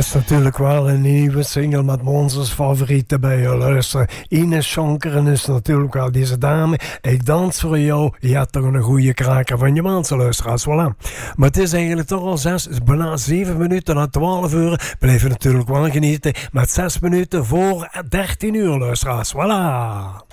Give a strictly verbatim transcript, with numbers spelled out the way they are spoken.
is natuurlijk wel een nieuwe single met Monsters favorieten bij je luisteren. Ines Schonkeren is natuurlijk wel deze dame. Ik dans voor jou. Je hebt toch een goede kraker van je mensen luisteraars. Voilà. Maar het is eigenlijk toch al zes, bijna zeven minuten na twaalf uur. Blijven natuurlijk wel genieten met zes minuten voor dertien uur luisteraars. Voilà.